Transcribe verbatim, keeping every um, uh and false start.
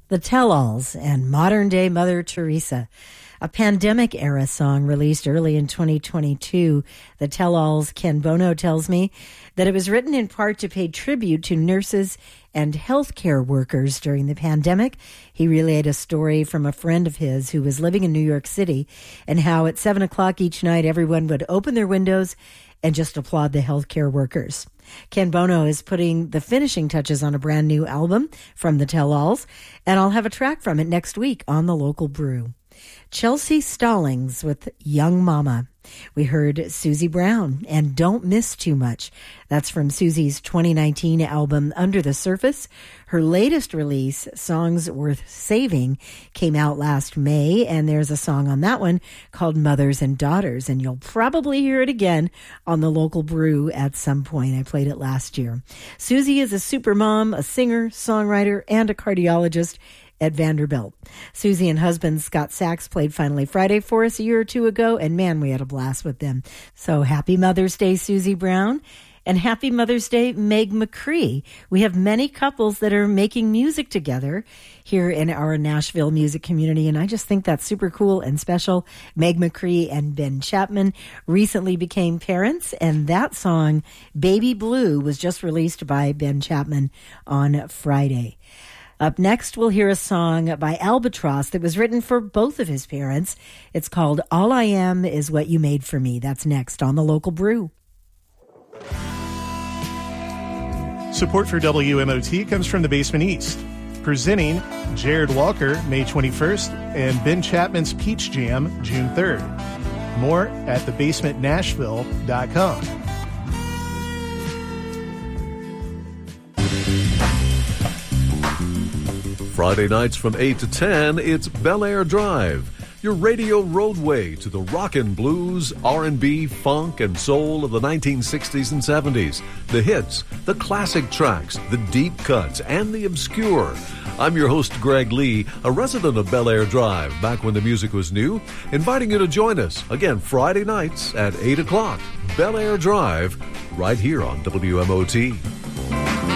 The Tell-Alls and Modern Day Mother Teresa, a pandemic-era song released early in twenty twenty-two. The Tell-Alls, Ken Bono tells me that it was written in part to pay tribute to nurses and healthcare workers during the pandemic. He relayed a story from a friend of his who was living in New York City and how at seven o'clock each night everyone would open their windows and just applaud the healthcare workers. Ken Bono is putting the finishing touches on a brand new album from the Tell-Alls, and I'll have a track from it next week on The Local Brew. Chelsea Stallings with Young Mama. We heard Susie Brown and Don't Miss Too Much. That's from Susie's twenty nineteen album Under the Surface. Her latest release, Songs Worth Saving, came out last May, and there's a song on that one called Mothers and Daughters, and you'll probably hear it again on The Local Brew at some point. I played it last year. Susie is a super mom, a singer, songwriter, and a cardiologist at Vanderbilt. Susie and husband Scott Sachs played Finally Friday for us a year or two ago, and man, we had a blast with them. So happy Mother's Day, Susie Brown, and happy Mother's Day, Meg McCree. We have many couples that are making music together here in our Nashville music community, and I just think that's super cool and special. Meg McCree and Ben Chapman recently became parents, and that song, Baby Blue, was just released by Ben Chapman on Friday. Up next, we'll hear a song by Albatross that was written for both of his parents. It's called All I Am Is What You Made For Me. That's next on The Local Brew. Support for W M O T comes from the Basement East. Presenting Jared Walker, May twenty-first, and Ben Chapman's Peach Jam, June third. More at the basement nashville dot com. Friday nights from eight to ten, it's Bel Air Drive, your radio roadway to the rock and blues, R and B, funk, and soul of the nineteen sixties and seventies. The hits, the classic tracks, the deep cuts, and the obscure. I'm your host, Greg Lee, a resident of Bel Air Drive, back when the music was new, inviting you to join us, again, Friday nights at eight o'clock. Bel Air Drive, right here on W M O T.